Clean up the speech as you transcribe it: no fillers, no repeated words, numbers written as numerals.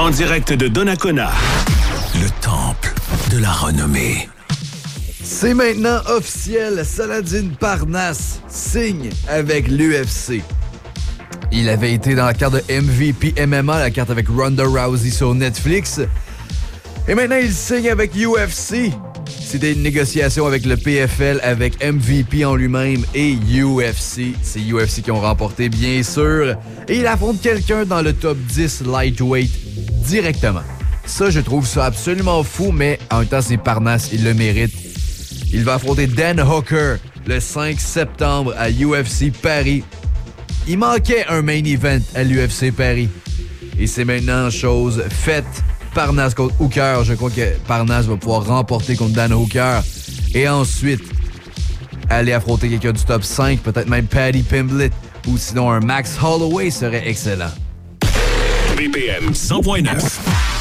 En direct de Donnacona, le temple de la renommée. C'est maintenant officiel, Saladin Parnasse signe avec l'UFC. Il avait été dans la carte de MVP MMA, la carte avec Ronda Rousey sur Netflix. Et maintenant, il signe avec UFC. C'est des négociations avec le PFL, avec MVP en lui-même et UFC. C'est UFC qui ont remporté, bien sûr. Et il affronte quelqu'un dans le top 10 lightweight directement. Ça, je trouve ça absolument fou, mais en même temps, c'est Parnasse, il le mérite. Il va affronter Dan Hooker le 5 septembre à UFC Paris. Il manquait un main event à l'UFC Paris. Et c'est maintenant chose faite. Parnasse contre Hooker. Je crois que Parnasse va pouvoir remporter contre Dan Hooker. Et ensuite, aller affronter quelqu'un du top 5, peut-être même Paddy Pimblett. Ou sinon un Max Holloway serait excellent. BPM 100.9.